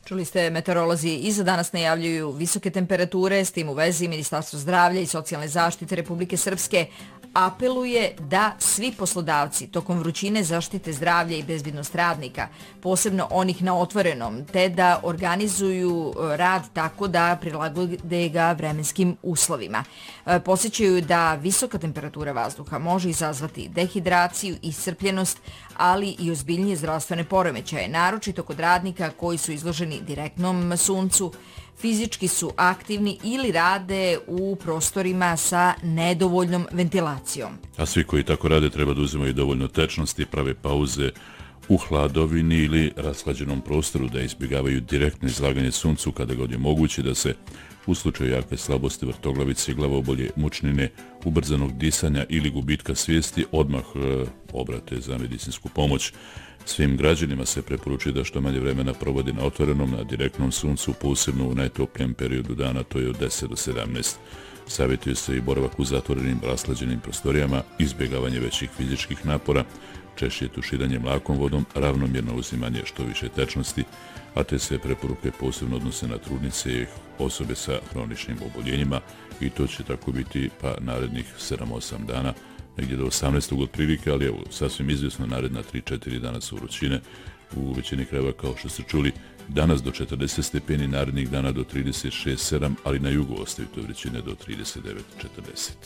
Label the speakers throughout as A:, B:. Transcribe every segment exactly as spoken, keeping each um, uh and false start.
A: Čuli ste, meteorolozi i za danas najavljuju visoke temperature, s tim u vezi Ministarstvo zdravlja i socijalne zaštite Republike Srpske apeluje da svi poslodavci tokom vrućine zaštite zdravlja i bezbednost radnika, posebno onih na otvorenom, te da organizuju rad tako da prilagode ga vremenskim uslovima. Podsjećaju da visoka temperatura vazduha može izazvati dehidraciju, iscrpljenost, ali i ozbiljnije zdravstvene poremećaje, naročito kod radnika koji su izloženi direktnom suncu, fizički su aktivni ili rade u prostorima sa nedovoljnom ventilacijom.
B: A svi koji tako rade treba da uzimaju dovoljno tečnosti, prave pauze u hladovini ili rashlađenom prostoru, da izbjegavaju direktno izlaganje suncu kada god je moguće, da se u slučaju jake slabosti, vrtoglavice, glavobolje, mučnine, ubrzanog disanja ili gubitka svijesti odmah e, obrate za medicinsku pomoć. Svim građanima se preporučuje da što manje vremena provodi na otvorenom, na direktnom suncu, posebno u najtoplijem periodu dana, to je od deset do sedamnaest. Savjetuje se i boravak u zatvorenim, rashlađenim prostorijama, izbjegavanje većih fizičkih napora, češće tuširanje mlakom vodom, ravnomjerno uzimanje što više tečnosti, a te se preporuke posebno odnose na trudnice i osobe sa hroničnim oboljenjima i to će tako biti pa narednih sedam osam dana, negdje do osamnaestog otprilike, ali evo, sasvim izvjesno naredna tri četiri dana su vrućine. U većini krajeva, kao što ste čuli, danas do četrdeset stepeni, narednih dana do trideset šest sedam, ali na jugu ostaju to vrućine do trideset devet četrdeset.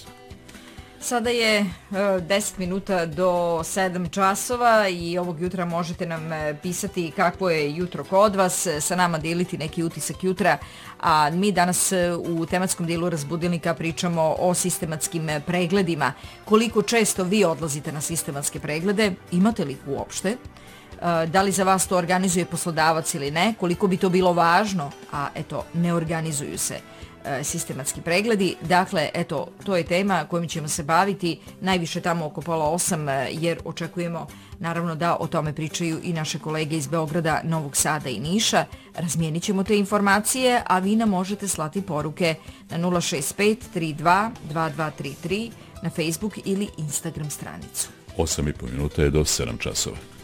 A: Sada je deset minuta do sedam časova i ovog jutra možete nam pisati kako je jutro kod vas, sa nama deliti neki utisak jutra, a mi danas u tematskom dijelu Razbudilnika pričamo o sistematskim pregledima. Koliko često vi odlazite na sistematske preglede, imate li ih uopšte? Da li za vas to organizuje poslodavac ili ne, koliko bi to bilo važno, a eto, ne organizuju se sistematski pregledi. Dakle, eto, to je tema kojom ćemo se baviti najviše tamo oko pola osam, jer očekujemo naravno da o tome pričaju i naše kolege iz Beograda, Novog Sada i Niša. Razmijenit ćemo te informacije, a vi nam možete slati poruke na nula šest pet tri dva dva dva tri tri na Facebook ili Instagram stranicu.
B: osam i po minuta je do sedam časova.